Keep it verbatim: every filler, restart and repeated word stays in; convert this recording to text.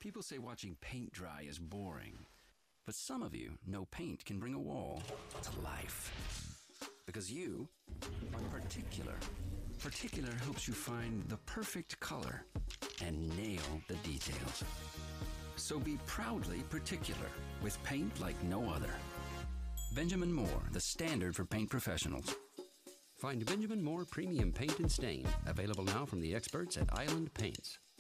People say watching paint dry is boring, but some of you know paint can bring a wall to life. Because you are particular. Particular helps you find the perfect color and nail the details. So be proudly particular with paint like no other. Benjamin Moore, the standard for paint professionals. Find Benjamin Moore Premium Paint and Stain, available now from the experts at Island Paints.